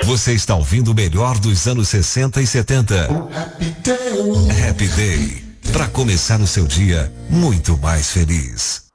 Você está ouvindo o melhor dos anos 60 e 70. Happy Day. Para começar o seu dia muito mais feliz.